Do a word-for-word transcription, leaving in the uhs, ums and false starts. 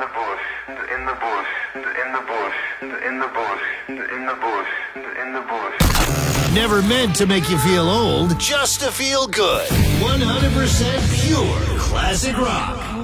the bush, in the bush, in the bush, in the bush, in the bush, in the bush. Never meant to make you feel old, just to feel good. one hundred percent pure classic rock.